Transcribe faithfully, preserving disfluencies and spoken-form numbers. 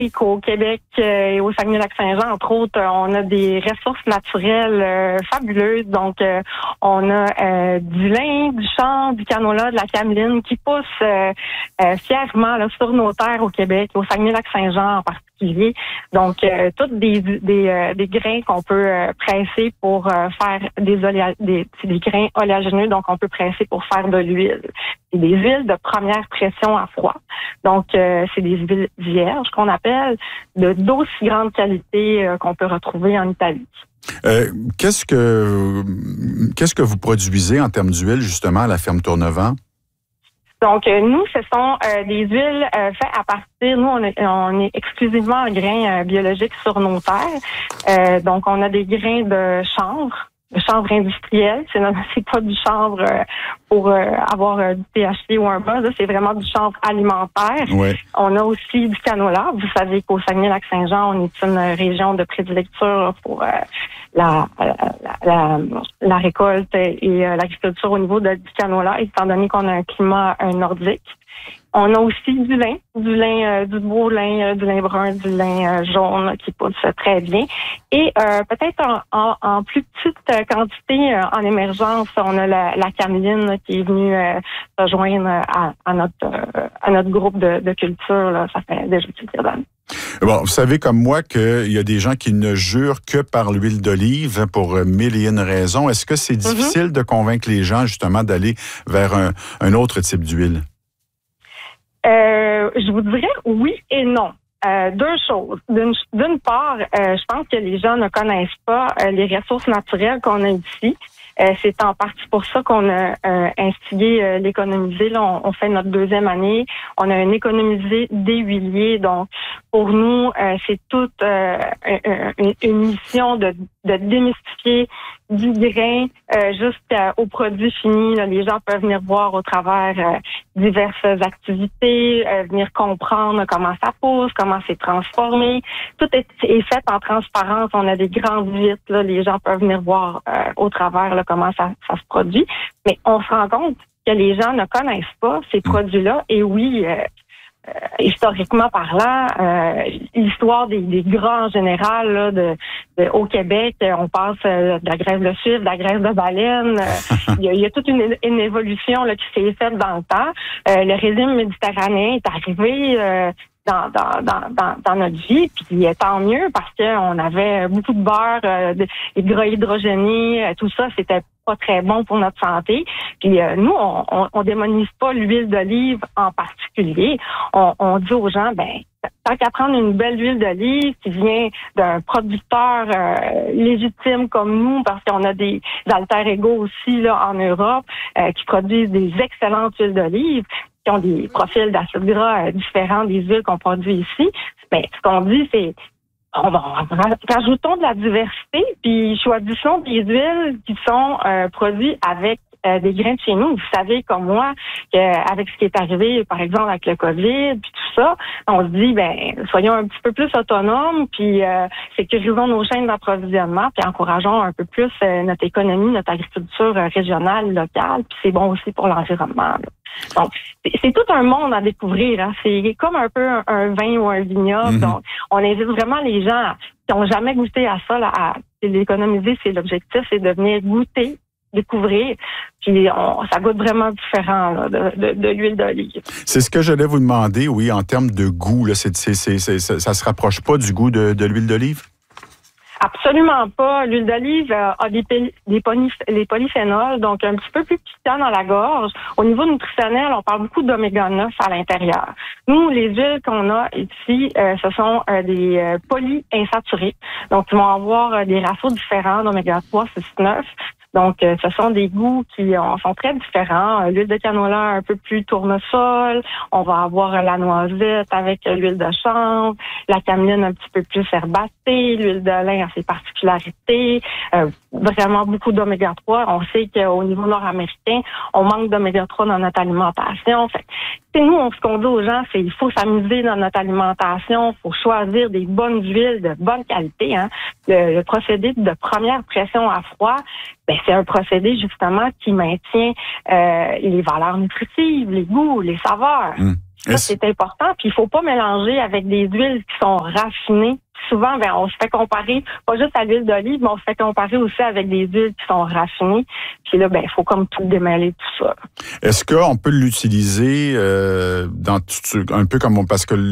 qu'au Québec et au Saguenay-Lac-Saint-Jean, entre autres, on a des ressources naturelles euh, fabuleuses. Donc, euh, on a euh, du lin, du chanvre, du canola, de la cameline qui pousse euh, euh, fièrement là, sur nos terres au Québec, au Saguenay-Lac-Saint-Jean en particulier. Donc, euh, toutes des des, euh, des grains qu'on peut euh, presser pour euh, faire des, oléa- des des grains oléagineux. Donc, on peut presser pour faire de l'huile. C'est des huiles de première pression à froid. Donc, euh, c'est des huiles vierges qu'on appelle, de d'aussi grande qualité euh, qu'on peut retrouver en Italie. Euh, qu'est-ce que qu'est-ce que vous produisez en termes d'huile, justement, à la ferme Tournevent? Donc, euh, nous, ce sont euh, des huiles euh, faites à partir, nous, on est, on est exclusivement en grains euh, biologiques sur nos terres. Euh, donc, on a des grains de chanvre, de chanvre industriel. C'est, c'est pas du chanvre euh, pour euh, avoir euh, du T H C ou un buzz, là, c'est vraiment du chanvre alimentaire. Ouais. On a aussi du canola. Vous savez qu'au Saguenay-Lac-Saint-Jean, on est une région de prédilecture pour euh, la, la, la, la récolte et euh, l'agriculture au niveau de, du canola, étant donné qu'on a un climat euh, nordique. On a aussi du lin, du lin, euh, du beau lin, euh, du lin brun, du lin euh, jaune là, qui pousse très bien. Et euh, peut-être en, en, en plus petite euh, quantité, euh, en émergence, on a la, la cameline là, qui est venue euh, rejoindre à, à notre euh, à notre groupe de, de culture. Là. Ça fait déjà quelques années. Bon, vous savez comme moi qu'il y a des gens qui ne jurent que par l'huile d'olive pour mille et une raisons. Est-ce que c'est difficile mm-hmm. de convaincre les gens justement d'aller vers un, un autre type d'huile? Euh, je vous dirais oui et non. Euh, deux choses. D'une, d'une part, euh, je pense que les gens ne connaissent pas euh, les ressources naturelles qu'on a ici. Euh, c'est en partie pour ça qu'on a euh, instigé euh, l'économisé. Là, on, on fait notre deuxième année. On a un économisé des huiliers. Donc, pour nous, euh, c'est toute euh, une, une mission de, de démystifier du grain euh, jusqu'au produit fini. Là, les gens peuvent venir voir au travers euh, diverses activités, euh, venir comprendre comment ça pousse, comment c'est transformé. Tout est, est fait en transparence. On a des grandes vitres. Là, les gens peuvent venir voir euh, au travers là, comment ça, ça se produit. Mais on se rend compte que les gens ne connaissent pas ces produits-là. Et oui, euh, Euh, historiquement parlant, euh, l'histoire des, des grands générales là, de, de, au Québec, on passe euh, de la graisse de suivre, de la graisse de baleine. Euh, il, y a, il y a toute une, une évolution là, qui s'est faite dans le temps. Euh, le régime méditerranéen est arrivé euh, dans, dans, dans, dans, dans notre vie, puis tant mieux parce qu'on avait beaucoup de beurre, euh, de, des gras hydrogénés, euh, tout ça, c'était pas très bon pour notre santé. Puis euh, nous, on, on, on démonise pas l'huile d'olive en particulier. On, on dit aux gens, ben tant qu'à prendre une belle huile d'olive qui vient d'un producteur euh, légitime comme nous, parce qu'on a des, des alter ego aussi là en Europe euh, qui produisent des excellentes huiles d'olive, qui ont des profils d'acide gras euh, différents des huiles qu'on produit ici. Ben ce qu'on dit, c'est on va rajoutons de la diversité, puis choisissons des huiles qui sont euh, produites avec euh, des grains de chez nous. Vous savez, comme moi, qu'avec ce qui est arrivé, par exemple, avec le COVID, puis tout ça, on se dit, ben, soyons un petit peu plus autonomes, puis euh, sécurisons nos chaînes d'approvisionnement, puis encourageons un peu plus euh, notre économie, notre agriculture euh, régionale, locale, puis c'est bon aussi pour l'environnement. Là. Donc, c'est, c'est tout un monde à découvrir. Hein. C'est comme un peu un, un vin ou un vignoble. Mm-hmm. Donc, on invite vraiment les gens qui n'ont jamais goûté à ça, là, à l'économiser, c'est l'objectif, c'est de venir goûter, découvrir. Puis on, ça goûte vraiment différent là, de, de, de l'huile d'olive. C'est ce que j'allais vous demander, oui, en termes de goût. Là, c'est, c'est, c'est, c'est, ça ne se rapproche pas du goût de, de l'huile d'olive? Absolument pas. L'huile d'olive euh, a des, des, poly, des polyphénols, donc un petit peu plus piquant dans la gorge. Au niveau nutritionnel, on parle beaucoup d'oméga neuf à l'intérieur. Nous, les huiles qu'on a ici, euh, ce sont euh, des euh, polyinsaturés. Donc, ils vont avoir euh, des ratios différents d'oméga trois, six, neuf. Donc, euh, ce sont des goûts qui euh, sont très différents. Euh, l'huile de canola un peu plus tournesol. On va avoir euh, la noisette avec euh, l'huile de chanvre. La cameline un petit peu plus herbacée. L'huile de lin a ses particularités. Euh, vraiment beaucoup d'oméga trois. On sait qu'au niveau nord-américain, on manque d'oméga trois dans notre alimentation. Fait que, nous, on, ce qu'on dit aux gens, c'est qu'il faut s'amuser dans notre alimentation. Il faut choisir des bonnes huiles de bonne qualité. Hein. Le, le procédé de première pression à froid, ben, c'est un procédé justement qui maintient euh, les valeurs nutritives, les goûts, les saveurs. Mmh. Ça, c'est important. Puis, il faut pas mélanger avec des huiles qui sont raffinées. Souvent, ben, on se fait comparer, pas juste à l'huile d'olive, mais on se fait comparer aussi avec des huiles qui sont raffinées. Puis là, ben, il faut comme tout démêler tout ça. Est-ce qu'on peut l'utiliser euh, dans tout, un peu comme on, parce que